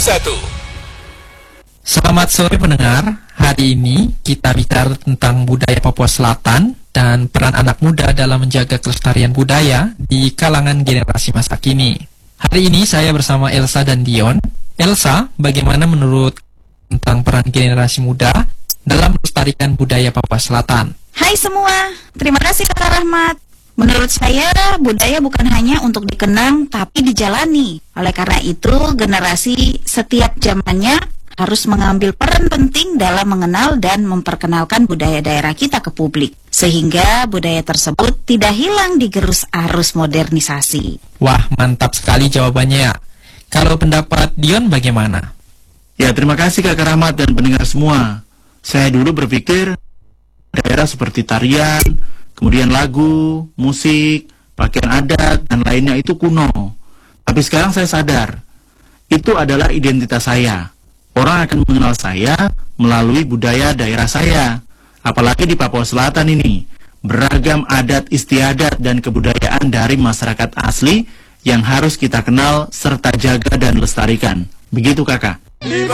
Selamat sore pendengar. Hari ini kita bicara tentang budaya Papua Selatan dan peran anak muda dalam menjaga kelestarian budaya di kalangan generasi masa kini. Hari ini saya bersama Elsa dan Dion. Elsa, bagaimana menurut tentang peran generasi muda dalam melestarikan budaya Papua Selatan? Hai semua, terima kasih Kak Rahmat. Menurut saya, budaya bukan hanya untuk dikenang, tapi dijalani. Oleh karena itu, generasi setiap zamannya harus mengambil peran penting dalam mengenal dan memperkenalkan budaya daerah kita ke publik, sehingga budaya tersebut tidak hilang digerus arus modernisasi. Wah, mantap sekali jawabannya. Kalau pendapat Dion bagaimana? Ya, terima kasih Kak Rahmat dan pendengar semua. Saya dulu berpikir daerah seperti tarian, kemudian lagu, musik, pakaian adat, dan lainnya itu kuno. Tapi sekarang saya sadar, itu adalah identitas saya. Orang akan mengenal saya melalui budaya daerah saya. Apalagi di Papua Selatan ini, beragam adat istiadat dan kebudayaan dari masyarakat asli yang harus kita kenal serta jaga dan lestarikan. Begitu Kakak.